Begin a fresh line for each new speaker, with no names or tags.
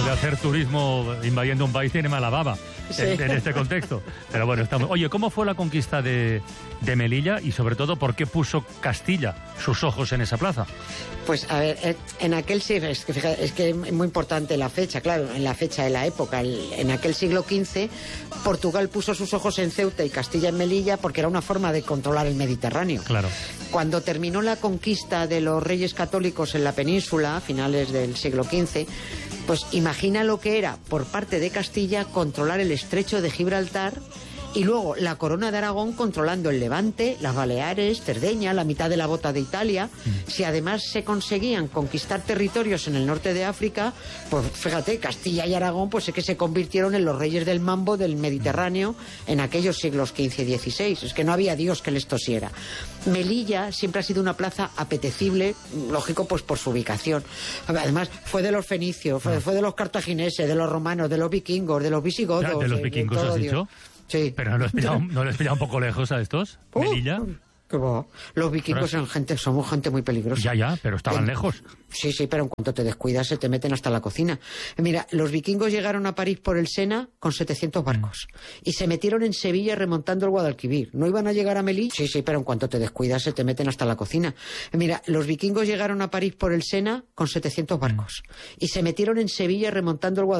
de hacer turismo invadiendo un país tiene mala baba en este contexto. Pero bueno, estamos. Oye, ¿cómo fue la conquista de Melilla y sobre todo por qué puso Castilla sus ojos en esa plaza?
Pues a ver, en aquel siglo, es que es muy importante la fecha, claro, en la fecha de la época, en aquel siglo XV, Portugal puso sus ojos en Ceuta y Castilla en Melilla porque era una forma de controlar el Mediterráneo.
Claro.
Cuando terminó la conquista de los reyes católicos en la península, a finales del siglo XV, pues imagina lo que era, por parte de Castilla, controlar el estrecho de Gibraltar y luego la corona de Aragón controlando el Levante, las Baleares, Cerdeña, la mitad de la bota de Italia. Si además se conseguían conquistar territorios en el norte de África, pues fíjate, Castilla y Aragón pues es que se convirtieron en los reyes del mambo del Mediterráneo en aquellos siglos XV y XVI. Es que no había Dios que les tosiera. Melilla siempre ha sido una plaza apetecible, lógico, pues por su ubicación. Además, fue de los fenicios, fue de los cartagineses, de los romanos, de los vikingos, de los visigodos.
¿De los vikingos has dicho?
Sí.
¿Pero no les pillado un poco lejos a estos? ¿Melilla?
¿Qué va? Los vikingos somos gente muy peligrosa.
Ya, pero estaban lejos.
Sí, pero en cuanto te descuidas se te meten hasta la cocina. Mira, los vikingos llegaron a París por el Sena con 700 barcos y se metieron en Sevilla remontando el Guadalquivir. ¿No iban a llegar a Melilla? Sí, pero en cuanto te descuidas se te meten hasta la cocina. Mira, los vikingos llegaron a París por el Sena con 700 barcos y se metieron en Sevilla remontando el Guadalquivir.